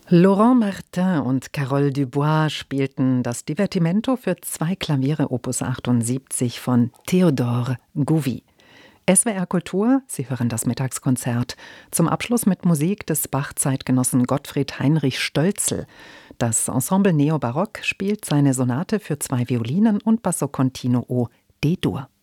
Laurent Martin und Carole Dubois spielten das Divertimento für 2 Klaviere Opus 78 von Théodore Gouvi. SWR Kultur, Sie hören das Mittagskonzert. Zum Abschluss mit Musik des Bach-Zeitgenossen Gottfried Heinrich Stölzl. Das Ensemble Neobarock spielt seine Sonate für 2 Violinen und Basso Continuo D-Dur.